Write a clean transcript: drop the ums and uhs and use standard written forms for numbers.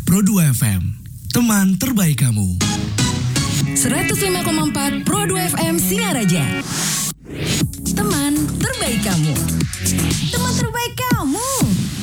Pro2 FM, teman terbaik kamu. 105,4 Pro2 FM Singaraja. Teman terbaik kamu.